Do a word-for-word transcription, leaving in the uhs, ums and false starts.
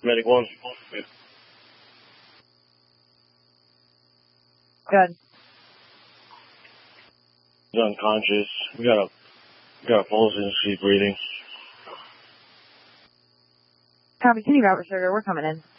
Medic one. Good. He's unconscious. We got a, we got a pulse and she's breathing. Copy, can you route sugar? We're coming in.